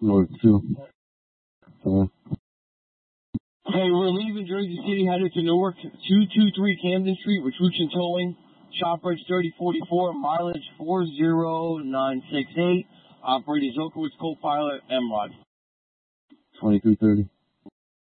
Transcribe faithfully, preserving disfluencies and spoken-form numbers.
North two. Uh, Hey, we're leaving Jersey City, headed to Newark, two two three Camden Street with Truchin Towing, shop reg thirty forty-four, mileage four zero nine six eight, operator Zokowitz, co-pilot, M-Rod. twenty-three thirty.